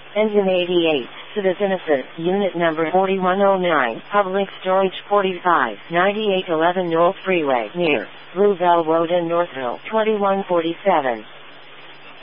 Engine 88, Citizen Assist, Unit Number 4109, Public Storage 45, 9811 North Freeway, near Bluebell Road in Northville, 2147.